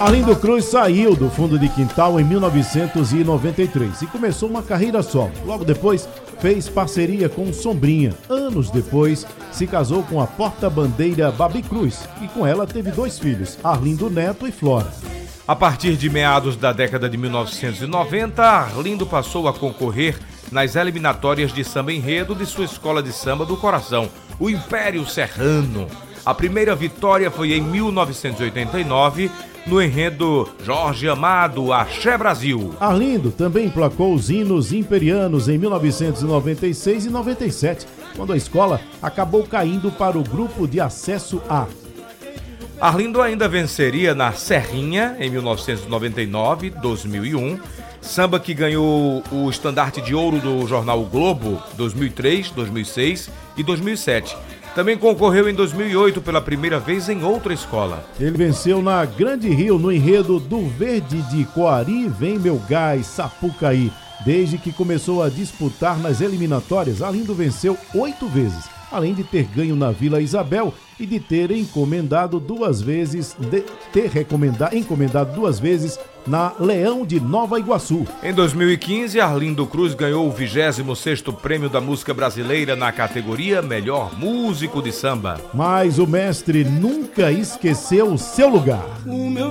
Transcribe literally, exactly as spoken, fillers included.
Arlindo Cruz saiu do fundo de quintal em mil novecentos e noventa e três e começou uma carreira solo. Logo depois, fez parceria com Sombrinha. Anos depois, se casou com a porta-bandeira Babi Cruz e com ela teve dois filhos, Arlindo Neto e Flora. A partir de meados da década de mil novecentos e noventa, Arlindo passou a concorrer nas eliminatórias de samba enredo de sua escola de samba do coração, o Império Serrano. A primeira vitória foi em mil novecentos e oitenta e nove, no enredo Jorge Amado, Axé Brasil. Arlindo também emplacou os hinos imperianos em mil novecentos e noventa e seis e noventa e sete, quando a escola acabou caindo para o grupo de acesso A. Arlindo ainda venceria na Serrinha em mil novecentos e noventa e nove, dois mil e um, samba que ganhou o estandarte de ouro do jornal O Globo dois mil e três, dois mil e seis e dois mil e sete. Também concorreu em dois mil e oito pela primeira vez em outra escola. Ele venceu na Grande Rio no enredo Do Verde de Coari Vem Meu Gás, Sapucaí. Desde que começou a disputar nas eliminatórias, Arlindo venceu oito vezes, além de ter ganho na Vila Isabel e de ter encomendado duas vezes, de ter recomendado, encomendado duas vezes na Leão de Nova Iguaçu. Em dois mil e quinze, Arlindo Cruz ganhou o vigésimo sexto Prêmio da Música Brasileira na categoria Melhor Músico de Samba. Mas o mestre nunca esqueceu o seu lugar. O meu